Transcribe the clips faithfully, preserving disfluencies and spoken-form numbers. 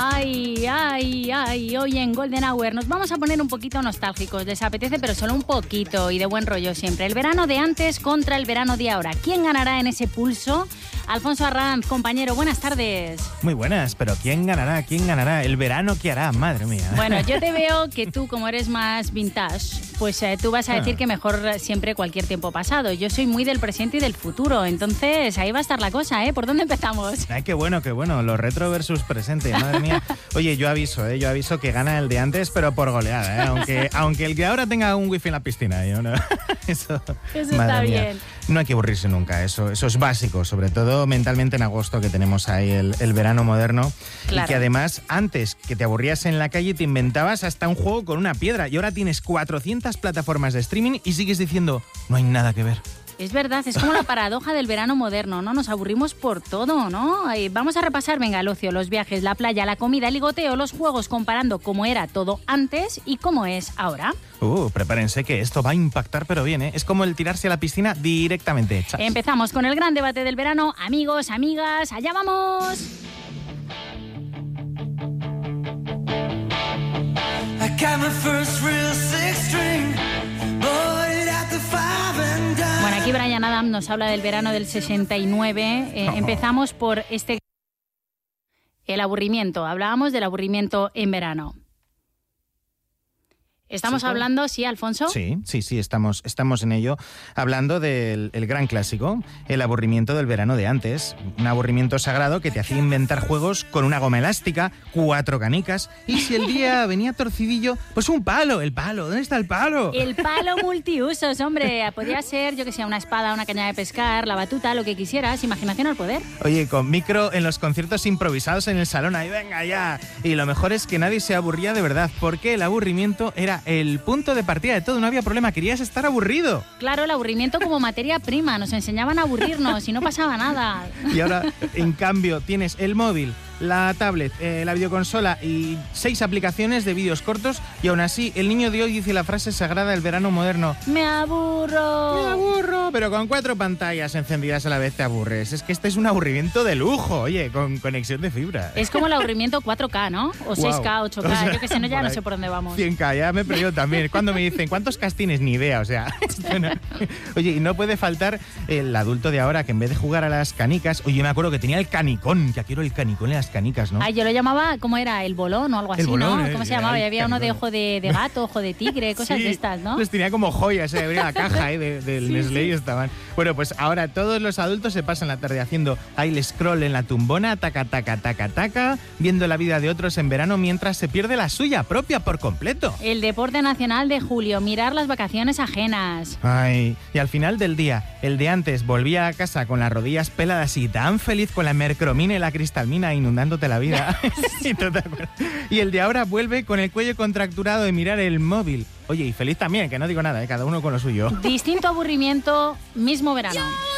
Ay, ay, ay, hoy en Golden Hour nos vamos a poner un poquito nostálgicos. Les apetece, pero solo un poquito y de buen rollo siempre. El verano de antes contra el verano de ahora. ¿Quién ganará en ese pulso? Alfonso Arranz, compañero, buenas tardes. Muy buenas, pero ¿quién ganará? ¿Quién ganará? ¿El verano qué hará? Madre mía. Bueno, yo te veo que tú, como eres más vintage, pues eh, tú vas a decir ah. que mejor siempre cualquier tiempo pasado. Yo soy muy del presente y del futuro, entonces ahí va a estar la cosa, ¿eh? ¿Por dónde empezamos? Ay, qué bueno, qué bueno. Lo retro versus presente, madre mía. Oye, yo aviso, ¿eh? Yo aviso que gana el de antes, pero por goleada, ¿eh? Aunque, aunque el que ahora tenga un wifi en la piscina, ¿yo no? Eso, eso está mía. bien. No hay que aburrirse nunca, eso, eso es básico, sobre todo mentalmente en agosto, que tenemos ahí el, el verano moderno. Claro. Y que además, antes que te aburrías en la calle, te inventabas hasta un juego con una piedra. Y ahora tienes cuatrocientas plataformas de streaming y sigues diciendo, no hay nada que ver. Es verdad, es como la paradoja del verano moderno, ¿no? Nos aburrimos por todo, ¿no? Vamos a repasar, venga, el ocio, los viajes, la playa, la comida, el ligoteo, los juegos, comparando cómo era todo antes y cómo es ahora. Uh, prepárense que esto va a impactar, pero bien, ¿eh? Es como el tirarse a la piscina directamente. Chas. Empezamos con el gran debate del verano. Amigos, amigas, allá vamos. I got my first real six string. Bueno, aquí Brian Adams nos habla del verano del sesenta y nueve. Eh, oh. Empezamos por este... El aburrimiento. Hablábamos del aburrimiento en verano. ¿Estamos ¿Sí, hablando, sí, Alfonso? Sí, sí, sí, estamos, estamos en ello. Hablando del el gran clásico, el aburrimiento del verano de antes. Un aburrimiento sagrado que te hacía inventar juegos con una goma elástica, cuatro canicas, y si el día venía torcidillo, pues un palo, el palo, ¿dónde está el palo? El palo multiusos, hombre. Podría ser, yo que sé, una espada, una caña de pescar, la batuta, lo que quisieras. Imaginación al poder. Oye, con micro en los conciertos improvisados en el salón, ahí venga ya. Y lo mejor es que nadie se aburría de verdad, porque el aburrimiento era el punto de partida de todo, no había problema, querías estar aburrido. Claro, el aburrimiento como materia prima, nos enseñaban a aburrirnos y no pasaba nada. Y ahora, en cambio, tienes el móvil, la tablet, eh, la videoconsola y seis aplicaciones de vídeos cortos y aún así el niño de hoy dice la frase sagrada del verano moderno. ¡Me aburro! ¡Me aburro! Pero con cuatro pantallas encendidas a la vez te aburres. Es que este es un aburrimiento de lujo, oye, con conexión de fibra. Es como el aburrimiento cuatro K, ¿no? O wow. seis K, ocho K, o sea, yo que sé, no, ya no sé por dónde vamos. cien K, ya me he perdido también. Cuando me dicen, ¿cuántos castines? Ni idea, o sea. No. Oye, y no puede faltar el adulto de ahora que en vez de jugar a las canicas, oye, me acuerdo que tenía el canicón, ya quiero el canicón en las canicas, ¿no? Ay, yo lo llamaba, ¿cómo era? El bolón o algo así, bolón, ¿no? ¿Cómo eh, se llamaba? Y había canicón. Uno de ojo de, de gato, ojo de tigre, cosas sí, de estas, ¿no? Los tenía como joyas, se abría la caja eh, de, del sí, Nestlé sí. y estaban. Bueno, pues ahora todos los adultos se pasan la tarde haciendo ahí el scroll en la tumbona, taca, taca, taca, taca, viendo la vida de otros en verano mientras se pierde la suya propia por completo. El deporte nacional de julio, mirar las vacaciones ajenas. Ay, y al final del día, el de antes volvía a casa con las rodillas peladas y tan feliz con la mercromina y la cristalmina inundándote la vida. Sí, ¿tú te acuerdas? Y el de ahora vuelve con el cuello contracturado de mirar el móvil. Oye, y feliz también, que no digo nada, ¿eh? Cada uno con lo suyo. Distinto aburrimiento, mismo verano.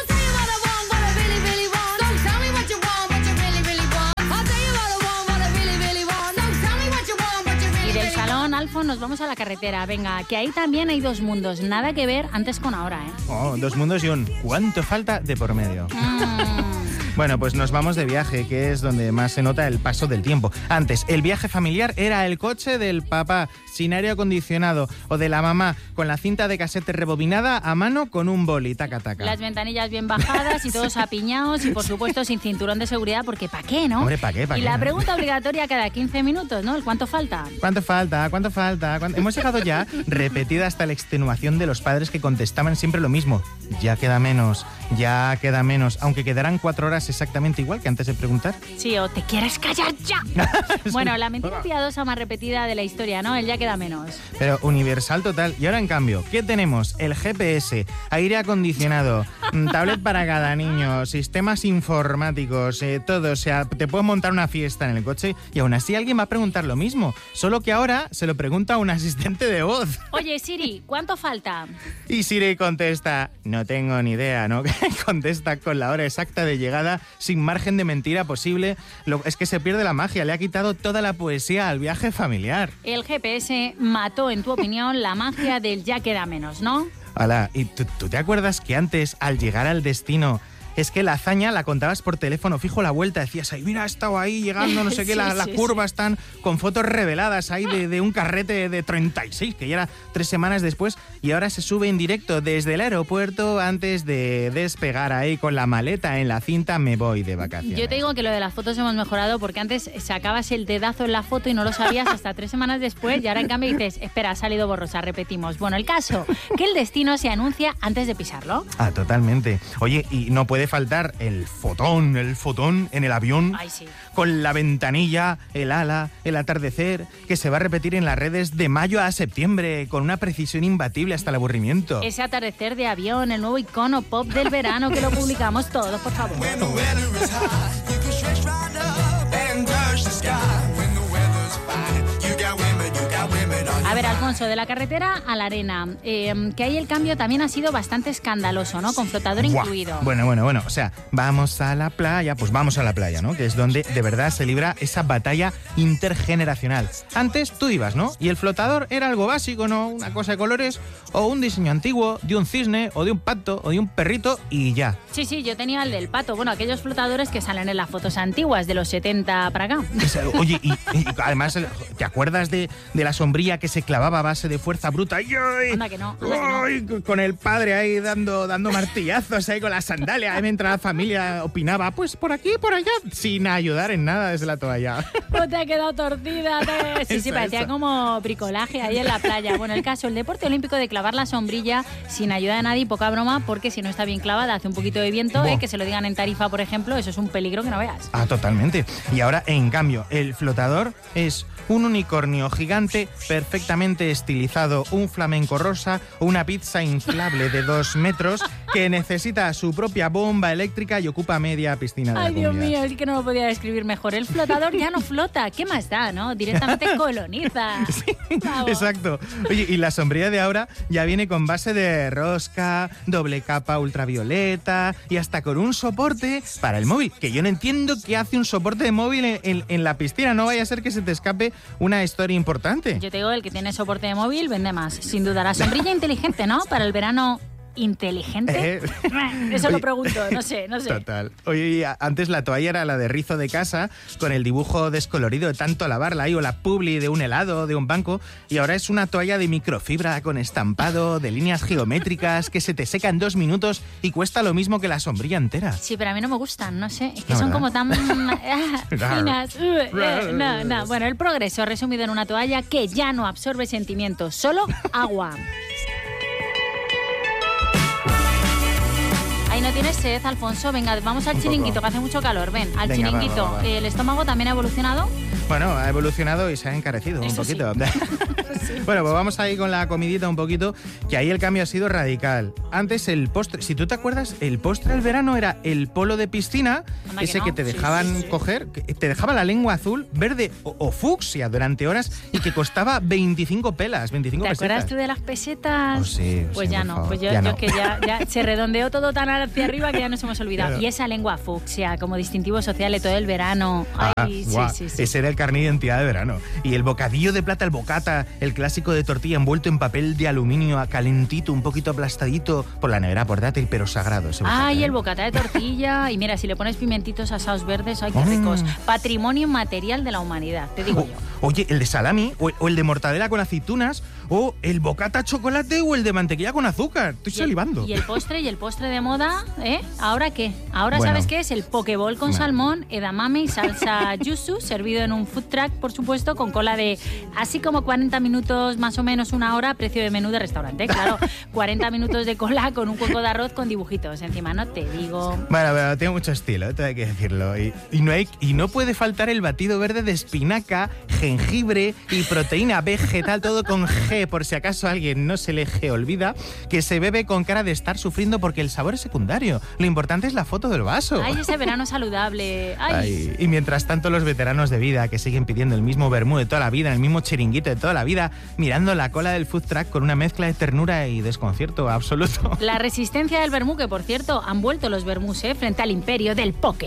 Y del salón, Alfo, nos vamos a la carretera. Venga, que ahí también hay dos mundos. Nada que ver antes con ahora, ¿eh? Oh, dos mundos y un ¿cuánto falta de por medio? Mm. Bueno, pues nos vamos de viaje, que es donde más se nota el paso del tiempo. Antes, el viaje familiar era el coche del papá, sin aire acondicionado, o de la mamá, con la cinta de casete rebobinada a mano con un boli, taca, taca. Las ventanillas bien bajadas y todos sí. apiñados y, por supuesto, sin cinturón de seguridad, porque ¿para qué, no? Hombre, ¿para qué? ¿Pa y qué, la no? pregunta obligatoria cada quince minutos, ¿no? ¿El cuánto falta? ¿Cuánto falta? ¿Cuánto falta? ¿Cuánto? Hemos llegado ya, repetida hasta la extenuación de los padres que contestaban siempre lo mismo. Ya queda menos, ya queda menos, aunque quedarán cuatro horas exactamente igual que antes de preguntar. Sí, o te quieres callar ya. Bueno, la mentira piadosa más repetida de la historia, ¿no? El ya queda menos. Pero universal total. Y ahora, en cambio, ¿qué tenemos? El G P S, aire acondicionado, tablet para cada niño, sistemas informáticos, eh, todo. O sea, te puedes montar una fiesta en el coche y aún así alguien va a preguntar lo mismo. Solo que ahora se lo pregunta a un asistente de voz. Oye, Siri, ¿cuánto falta? Y Siri contesta, no tengo ni idea, ¿no? Contesta con la hora exacta de llegada, sin margen de mentira posible. Lo, es que se pierde la magia, le ha quitado toda la poesía al viaje familiar. El G P S mató, en tu opinión, la magia del ya queda menos, ¿no? Hola, ¿y tú, tú te acuerdas que antes, al llegar al destino, es que la hazaña la contabas por teléfono fijo la vuelta, decías ahí, mira, he estado ahí llegando, no sé Sí, qué, la- las sí, curvas están con fotos reveladas ahí de, de un carrete de treinta y seis, que ya era tres semanas después, y ahora se sube en directo desde el aeropuerto antes de despegar ahí con la maleta en la cinta, me voy de vacaciones. Yo te digo que lo de las fotos hemos mejorado porque antes sacabas el dedazo en la foto y no lo sabías hasta tres semanas después y ahora en cambio dices, espera, ha salido borrosa, repetimos. Bueno, el caso, que el destino se anuncia antes de pisarlo. Ah, totalmente. Oye, y no puede faltar el fotón, el fotón en el avión. Ay, sí. Con la ventanilla, el ala, el atardecer, que se va a repetir en las redes de mayo a septiembre, con una precisión imbatible hasta el aburrimiento. Ese atardecer de avión, el nuevo icono pop del verano que lo publicamos todos, por favor. A ver, Alfonso, de la carretera a la arena, eh, que ahí el cambio también ha sido bastante escandaloso, ¿no? Con flotador Buah. incluido. Bueno, bueno, bueno. O sea, vamos a la playa, pues vamos a la playa, ¿no? Que es donde de verdad se libra esa batalla intergeneracional. Antes tú ibas, ¿no? Y el flotador era algo básico, ¿no? Una cosa de colores o un diseño antiguo de un cisne o de un pato o de un perrito y ya. Sí, sí, yo tenía el del pato. Bueno, aquellos flotadores que salen en las fotos antiguas de los setenta para acá. Oye, y, y además, ¿te acuerdas de, de la sombrilla que se clavaba a base de fuerza bruta? ¡Ay, ay! Anda que no, anda que no. Ay, con el padre ahí dando, dando martillazos ahí con las sandalias. Ahí mientras la familia opinaba, pues por aquí, por allá, sin ayudar en nada desde la toalla. Pues te ha quedado torcida. Te... Sí, sí, Eso, parecía eso. como bricolaje ahí en la playa. Bueno, el caso, el deporte olímpico de clavar la sombrilla sin ayuda de nadie, poca broma, porque si no está bien clavada hace un poquito de viento, Buah. eh, que se lo digan en Tarifa, por ejemplo, eso es un peligro que no veas. Ah, totalmente. Y ahora, en cambio, el flotador es un unicornio gigante perfectamente estilizado, un flamenco rosa o una pizza inflable de dos metros que necesita su propia bomba eléctrica y ocupa media piscina de la Ay, Dios comunidad. mío, es que no lo podía describir mejor. El flotador ya no flota, ¿qué más da, no? Directamente coloniza. Vamos. Exacto. Oye, y la sombrilla de ahora ya viene con base de rosca, doble capa ultravioleta y hasta con un soporte para el móvil. Que yo no entiendo qué hace un soporte de móvil en, en- en la piscina. No vaya a ser que se te escape una historia importante. Yo te digo, el que tiene soporte de móvil vende más. Sin duda, la sombrilla inteligente, ¿no? Para el verano inteligente. Eh. Eso Oye. lo pregunto, no sé, no sé. Total. Oye, y a- antes la toalla era la de rizo de casa, con el dibujo descolorido de tanto lavarla ahí, o la publi de un helado, de un banco, y ahora es una toalla de microfibra con estampado, de líneas geométricas, que se te seca en dos minutos y cuesta lo mismo que la sombrilla entera. Sí, pero a mí no me gustan, no sé. Es que No, son ¿verdad? como tan ah, finas. Uh, eh, no, no. Bueno, el progreso resumido en una toalla que ya no absorbe sentimientos, solo agua. Ahí no tienes sed, Alfonso. Venga, vamos al Un chiringuito, poco. que hace mucho calor. Ven, al Venga, va, chiringuito. va, va. ¿El estómago también ha evolucionado? Bueno, ha evolucionado y se ha encarecido un Eso sí. poquito. Bueno, pues vamos ahí con la comidita un poquito, que ahí el cambio ha sido radical. Antes el postre, si tú te acuerdas, el postre del verano era el polo de piscina, Anda que ese no. que te Sí, dejaban sí, sí. coger, que te dejaba la lengua azul, verde o, o fucsia durante horas y que costaba veinticinco pelas, veinticinco ¿Te acuerdas pesetas. tú de las pesetas? Oh, sí, pues sí, ya por no, favor, pues yo, ya yo no. que ya, ya se redondeó todo tan hacia arriba que ya nos hemos olvidado. Claro. Y esa lengua fucsia como distintivo social de todo el verano. Ah, Ay, guau, sí, sí, sí. Ese era el carnet de identidad de verano. Y el bocadillo de plata, el bocata, el clásico de tortilla envuelto en papel de aluminio, a calentito, un poquito aplastadito por la nevera portátil, pero sagrado. ese bocata, Ay, ¿eh? el bocata de tortilla. Y mira, si le pones pimentitos asados verdes, ay, qué Mm. ricos. Patrimonio material de la humanidad, te digo O- yo. Oye, el de salami, o, o el de mortadela con aceitunas, o el bocata chocolate, o el de mantequilla con azúcar. Estoy Y el- salivando. Y el postre, y el postre de moda, ¿eh? ¿Ahora qué? Ahora Bueno. sabes qué es el pokeball con Bueno. salmón, edamame y salsa yuzu, servido en un food truck, por supuesto, con cola de así como cuarenta minutos, más o menos una hora, precio de menú de restaurante, claro. cuarenta minutos de cola con un cuenco de arroz con dibujitos encima, no te digo. Bueno, pero tiene mucho estilo, esto hay que decirlo. Y, y no hay, y no puede faltar el batido verde de espinaca, jengibre y proteína vegetal, todo con G, por si acaso a alguien no se le G olvida, que se bebe con cara de estar sufriendo porque el sabor es secundario. Lo importante es la foto del vaso. Ay, ese verano saludable. Ay. Ay, y mientras tanto los veteranos de vida que siguen pidiendo el mismo vermú de toda la vida, el mismo chiringuito de toda la vida, mirando la cola del food truck con una mezcla de ternura y desconcierto absoluto. La resistencia del vermú, que por cierto, han vuelto los vermús, ¿eh? Frente al imperio del poke.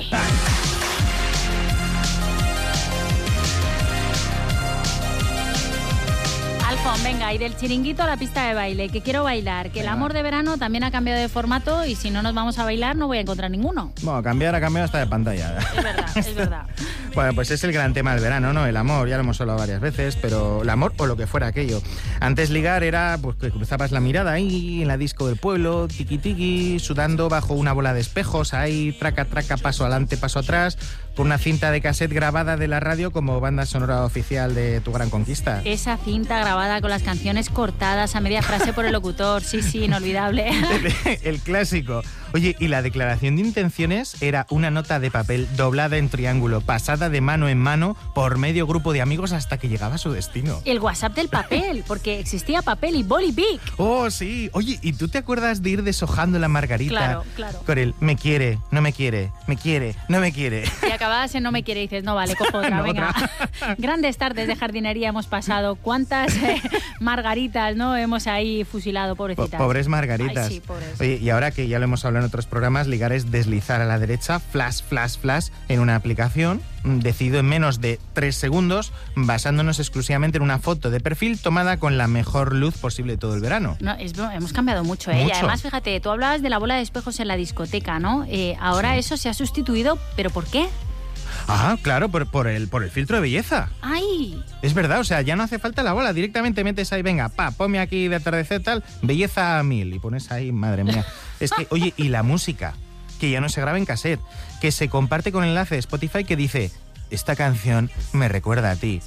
Alfon, venga, y del chiringuito a la pista de baile, que quiero bailar, que venga. El amor de verano también ha cambiado de formato y si no nos vamos a bailar no voy a encontrar ninguno. Bueno, cambiar ha cambiado hasta de pantalla. Es verdad, es verdad. Bueno, pues es el gran tema del verano, ¿no? El amor, ya lo hemos hablado varias veces, pero el amor o lo que fuera aquello. Antes ligar era, pues, que cruzabas la mirada ahí en la disco del pueblo, tiqui tiqui, sudando bajo una bola de espejos, ahí, traca, traca, paso adelante, paso atrás, con una cinta de cassette grabada de la radio como banda sonora oficial de Tu Gran Conquista. Esa cinta grabada con las canciones cortadas a media frase por el locutor, sí, sí, inolvidable. El, el clásico. Oye, y la declaración de intenciones era una nota de papel doblada en triángulo, pasada de mano en mano por medio grupo de amigos hasta que llegaba a su destino. El WhatsApp del papel, porque existía papel y boli big. Oh, sí. Oye, ¿y tú te acuerdas de ir deshojando la margarita? Claro, claro. Con el me quiere, no me quiere, me quiere, no me quiere. Y acababas en no me quiere y dices, no vale, cojo otra, no, venga. Otra. Grandes tardes de jardinería hemos pasado. ¿Cuántas eh, margaritas no hemos ahí fusilado, pobrecitas? Po pobres margaritas. Ay, sí, pobres. Oye, y ahora que ya lo hemos hablado en otros programas, ligar es deslizar a la derecha, flash, flash, flash, en una aplicación, decidido en menos de tres segundos, basándonos exclusivamente en una foto de perfil tomada con la mejor luz posible todo el verano. No, es, hemos cambiado mucho, ¿eh? Mucho. Y además, fíjate, tú hablabas de la bola de espejos en la discoteca, ¿no? Eh, ahora sí. Eso se ha sustituido, ¿pero por qué? Ah, claro, por, por, el, por el filtro de belleza. ¡Ay! Es verdad, o sea, ya no hace falta la bola, directamente metes ahí, venga, pa, ponme aquí de atardecer tal, belleza a mil, y pones ahí, madre mía. Es que, oye, y la música, que ya no se graba en cassette, que se comparte con el enlace de Spotify que dice, esta canción me recuerda a ti.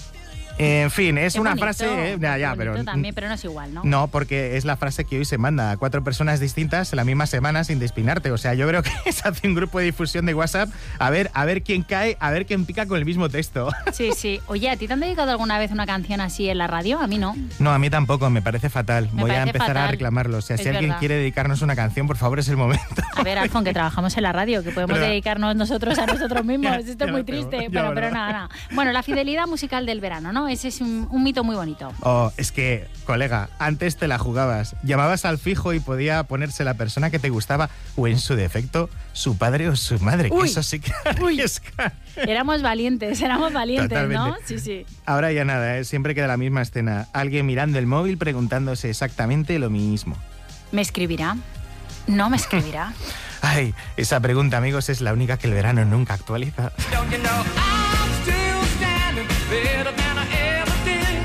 En fin, es qué una bonito, frase... Eh, ya, ya, pero también, pero no es igual, ¿no? No, porque es la frase que hoy se manda a cuatro personas distintas en la misma semana sin despeinarte. O sea, yo creo que se hace un grupo de difusión de WhatsApp a ver, a ver quién cae, a ver quién pica con el mismo texto. Sí, sí. Oye, ¿a ti te han dedicado alguna vez una canción así en la radio? A mí no. No, a mí tampoco, me parece fatal. Me Voy parece a empezar fatal. a reclamarlo. O sea, Es si alguien verdad. quiere dedicarnos una canción, por favor, es el momento. A ver, Alfon, que trabajamos en la radio, que podemos Pero- dedicarnos nosotros a nosotros mismos. Ya, Esto ya es muy lo tengo, triste. ya Bueno, lo pero tengo. nada, nada. Bueno, la fidelidad musical del verano, ¿no? Ese es un, un mito muy bonito. Oh, es que, colega, antes te la jugabas. Llamabas al fijo y podía ponerse la persona que te gustaba o, en su defecto, su padre o su madre. Que Uy. eso sí que Uy. arriesga. Éramos valientes, éramos valientes, ¿no? Totalmente. Sí, sí. Ahora ya nada, ¿eh? Siempre queda la misma escena. Alguien mirando el móvil preguntándose exactamente lo mismo. ¿Me escribirá? ¿No me escribirá? Ay, esa pregunta, amigos, es la única que el verano nunca actualiza. Don't you know I'm still standing better than I ever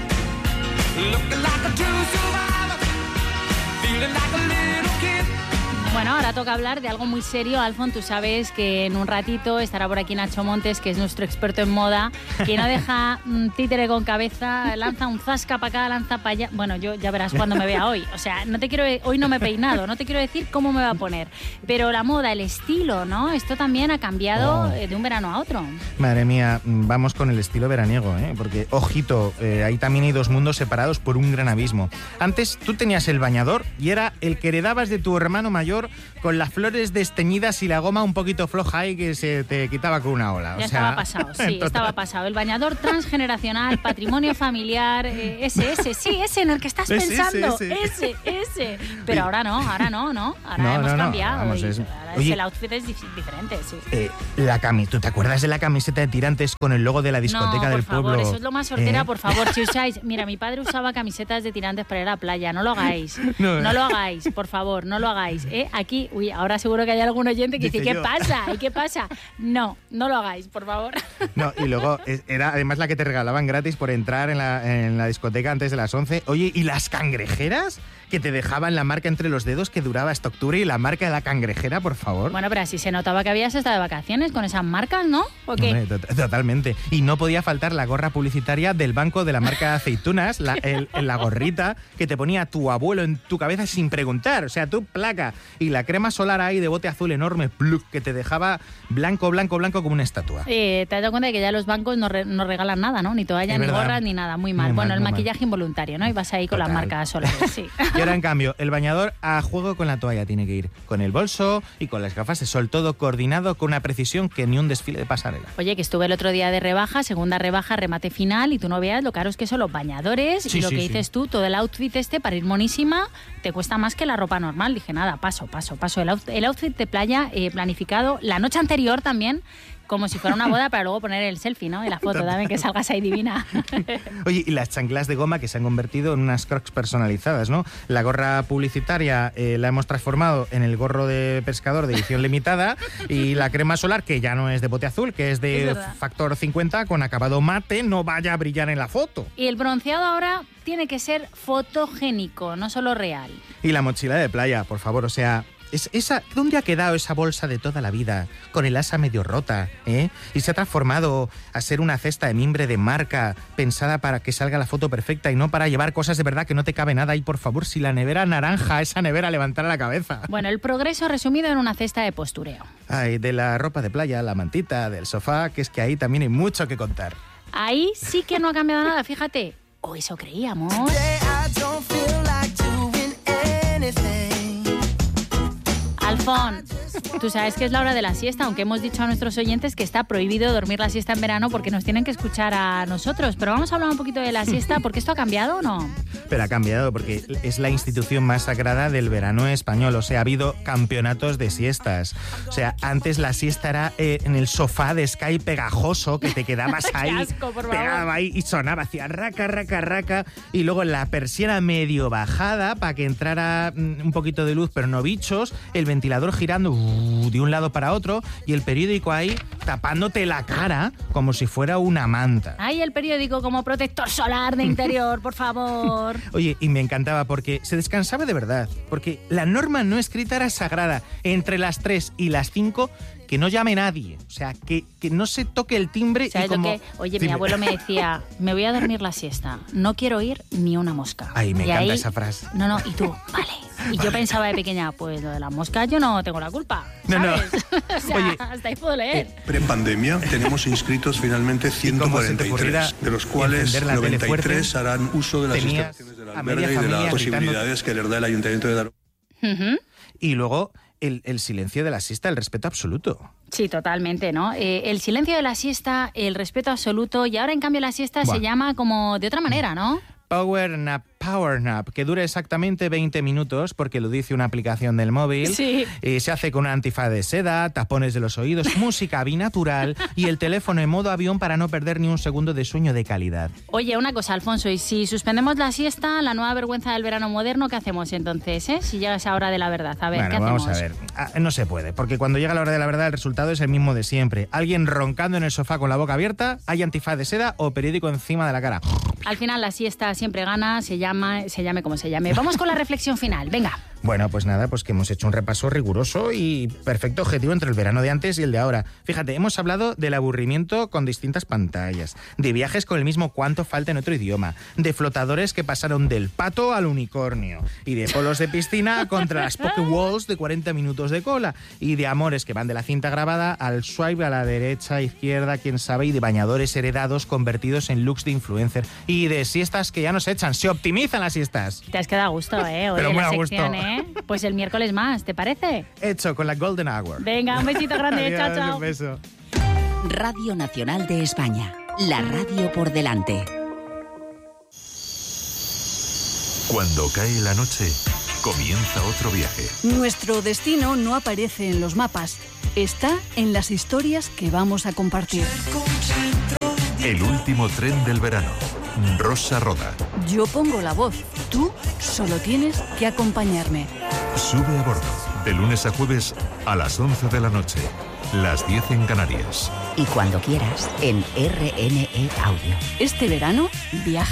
did? Looking like a true survivor, feeling like a little kid. Bueno, ahora toca hablar de algo muy serio. Alfon, tú sabes que en un ratito estará por aquí Nacho Montes, que es nuestro experto en moda, que no deja mm, títere con cabeza, lanza un zasca para acá, lanza para allá. Bueno, yo ya verás cuando me vea hoy. O sea, no te quiero, hoy no me he peinado, no te quiero decir cómo me va a poner. Pero la moda, el estilo, ¿no? Esto también ha cambiado Oh. eh, de un verano a otro. Madre mía, vamos con el estilo veraniego, ¿eh? Porque, ojito, eh, ahí también hay dos mundos separados por un gran abismo. Antes tú tenías el bañador y era el que heredabas de tu hermano mayor con las flores desteñidas y la goma un poquito floja ahí que se te quitaba con una ola. Ya o sea, estaba pasado, sí, total. estaba pasado. El bañador transgeneracional, patrimonio familiar, eh, ese, ese, sí, ese en el que estás Ese, pensando, ese, ese, ese. ese. Pero ahora no, ahora no, ¿no? Ahora No, hemos no, no, cambiado. vamos, y es- ahora es oye. el outfit es dif- diferente, sí. Eh, la cami ¿Tú te acuerdas de la camiseta de tirantes con el logo de la discoteca no, del por favor, pueblo? eso es lo más soltera, ¿Eh? por favor, si usáis... Mira, mi padre usaba camisetas de tirantes para ir a la playa, no lo hagáis, No, no, eh. lo hagáis, por favor, no lo hagáis. ¿eh? Aquí, uy, ahora seguro que hay algún oyente que Dice dice, ¿qué yo. pasa? ¿Y qué pasa? No, no lo hagáis, por favor. No, y luego es- era además la que te regalaban gratis por entrar en la, en la discoteca antes de las once. Oye, ¿y las cangrejeras? Que te dejaban la marca entre los dedos que duraba hasta octubre y la marca de la cangrejera, por favor. Bueno, pero así se notaba que habías estado de vacaciones con esas marcas, ¿no? ¿O qué? Hombre, to- totalmente. Y no podía faltar la gorra publicitaria del banco de la marca de aceitunas, la, el- la gorrita que te ponía tu abuelo en tu cabeza sin preguntar. O sea, tu placa. Y la crema solar ahí de bote azul enorme, pluk, que te dejaba blanco, blanco, blanco como una estatua. Eh, te has dado cuenta de que ya los bancos no, re- no regalan nada, ¿no? Ni toallas, Es ni verdad. gorras, ni nada. Muy mal. Muy bueno, mal, el muy mal. maquillaje involuntario, ¿no? Y vas ahí con las Total. marcas solares, sí. Y ahora, en cambio, el bañador a juego con la toalla tiene que ir. Con el bolso y con las gafas de sol, todo coordinado con una precisión que ni un desfile de pasarela. Oye, que estuve el otro día de rebaja, segunda rebaja, remate final, y tú no veas lo caros que son los bañadores Sí, y lo sí, que sí. dices tú, todo el outfit este para ir monísima, te cuesta más que la ropa normal. Dije, nada, paso, paso, paso. El, out- el outfit de playa eh, planificado la noche anterior también, como si fuera una boda para luego poner el selfie, ¿no? Y la foto también, que salgas ahí divina. Oye, y las chanclas de goma que se han convertido en unas crocs personalizadas, ¿no? La gorra publicitaria eh, la hemos transformado en el gorro de pescador de edición limitada y la crema solar, que ya no es de bote azul, que es de Es factor cincuenta con acabado mate, no vaya a brillar en la foto. Y el bronceado ahora tiene que ser fotogénico, no solo real. Y la mochila de playa, por favor, o sea... Es, esa, ¿dónde ha quedado esa bolsa de toda la vida, con el asa medio rota, eh? Y se ha transformado a ser una cesta de mimbre de marca, pensada para que salga la foto perfecta y no para llevar cosas de verdad que no te cabe nada. Y por favor, si la nevera naranja, esa nevera levantara la cabeza. Bueno, el progreso resumido en una cesta de postureo. Ay, de la ropa de playa, la mantita, del sofá, que es que ahí también hay mucho que contar. Ahí sí que no ha cambiado nada, fíjate. O eso creíamos. Alfón, tú sabes que es la hora de la siesta, aunque hemos dicho a nuestros oyentes que está prohibido dormir la siesta en verano porque nos tienen que escuchar a nosotros. Pero vamos a hablar un poquito de la siesta, porque esto ha cambiado o no. Pero ha cambiado porque es la institución más sagrada del verano español. O sea, ha habido campeonatos de siestas. O sea, antes la siesta era eh, en el sofá de Sky pegajoso, que te quedabas ahí, Qué asco, por favor. pegado ahí y sonaba, hacía raca, raca, raca. Y luego la persiana medio bajada para que entrara mm, un poquito de luz, pero no bichos. El ventilador girando uh, de un lado para otro y el periódico ahí tapándote la cara como si fuera una manta. Ay, el periódico como protector solar de interior, por favor. Oye, y me encantaba porque se descansaba de verdad, porque la norma no escrita era sagrada. Entre las tres y las cinco, que no llame nadie. O sea, que, que no se toque el timbre. ¿Sabes y como... lo que? Oye, Dime. mi abuelo me decía, me voy a dormir la siesta, no quiero oír ni una mosca. Ay, me Y encanta ahí- esa frase. No, no, y tú, vale. Y yo pensaba de pequeña, pues lo de las moscas yo no tengo la culpa, No, no. ¿sabes? O sea, Oye, hasta ahí puedo leer. Prepandemia tenemos inscritos finalmente cómo se te ocurriera ciento cuarenta y tres, de los cuales encender la tele noventa y tres fuerte? harán uso de las Tenías instalaciones del a media albergue y de familia las posibilidades que les da el Ayuntamiento de Daroca. Ujú. Y luego el, el silencio de la siesta, el respeto absoluto. Sí, totalmente, ¿no? Eh, el silencio de la siesta, el respeto absoluto, y ahora en cambio la siesta Buah. se llama como de otra manera, ¿no? Power Nap, Power Nap, que dura exactamente veinte minutos porque lo dice una aplicación del móvil. Sí. Eh, se hace con una antifaz de seda, tapones de los oídos, música binatural y el teléfono en modo avión para no perder ni un segundo de sueño de calidad. Oye, una cosa, Alfonso, y si suspendemos la siesta, la nueva vergüenza del verano moderno, ¿qué hacemos entonces, eh? Si llega esa hora de la verdad, a ver, Bueno, ¿qué vamos hacemos? a ver. Ah, no se puede, porque cuando llega la hora de la verdad el resultado es el mismo de siempre. Alguien roncando en el sofá con la boca abierta, hay antifaz de seda o periódico encima de la cara. Al final la siesta siempre gana, se llama, se llame como se llame. Vamos con la reflexión final, venga. Bueno, pues nada, pues que hemos hecho un repaso riguroso y perfecto objetivo entre el verano de antes y el de ahora. Fíjate, hemos hablado del aburrimiento con distintas pantallas, de viajes con el mismo cuánto falta en otro idioma, de flotadores que pasaron del pato al unicornio, y de polos de piscina contra las Pokéballs de cuarenta minutos de cola, y de amores que van de la cinta grabada al swipe a la derecha, izquierda, quién sabe, y de bañadores heredados convertidos en looks de influencer, y de siestas que ya no se echan, se optimizan las siestas. Te has quedado a gusto, ¿eh? Hoy Pero en muy la a gusto. sección, ¿eh? Pues el miércoles más, ¿te parece? Hecho con la Golden Hour. Venga, un besito grande, Adiós, chao, chao. un beso. Radio Nacional de España. La radio por delante. Cuando cae la noche, comienza otro viaje. Nuestro destino no aparece en los mapas, está en las historias que vamos a compartir. El último tren del verano. Rosa Roda. Yo pongo la voz, tú solo tienes que acompañarme. Sube a bordo. De lunes a jueves a las once de la noche. Las diez en Canarias. Y cuando quieras, en R N E Audio. Este verano, viaja.